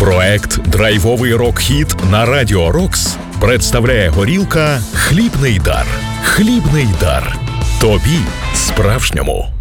Проект «Драйвовий рок-хіт» на Радіо Рокс представляє горілка «Хлібний дар». Хлібний дар. Тобі справжньому.